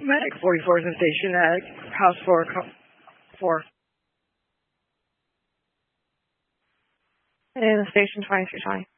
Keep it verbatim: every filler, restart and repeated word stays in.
Medic forty-four is in station at house four. four. And the station twenty-three twenty.